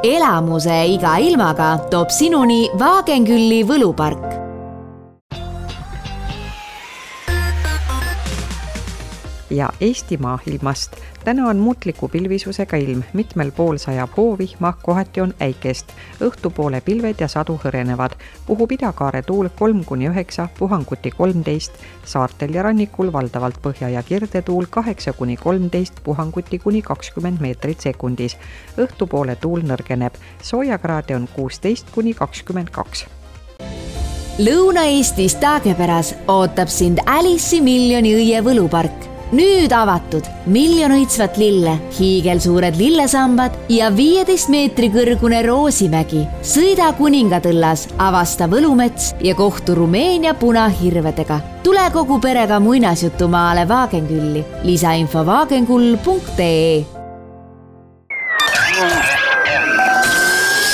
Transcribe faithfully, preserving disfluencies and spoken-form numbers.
elamuse iga ilmaga toob sinuni Vaagenkülli võlupark. Ja Eestimaa ilmast. Täna on mutliku pilvisusega ilm, mitmel pool sajab hoovihma, kohati on äikest. Õhtupoole pilved ja sadu hõrenevad. Puhub idakaare tuul kolm kuni üheksa, puhanguti kolmteist, saartel ja rannikul valdavalt põhja- ja kirdetuul kaheksa kuni kolmteist, puhanguti kuni kakskümmend meetrit sekundis. Õhtupoole tuul nõrgeneb, soojakraade on kuusteist kuni kakskümmend kaks. Lõuna-Eestis Taagepäras ootab sind Alice'i miljoni õie võlupark. Nüüd avatud miljon õitsvat lille, hiigelsuured lillesambad ja viieteist meetri kõrgune Roosimägi. Sõida Kuningatõllas, avasta Võlumets ja kohtu Rumeenia punahirvedega. Tule kogu perega muinasjutumaale Vaagenkülli. Lisainfo vaagenkull punkt ee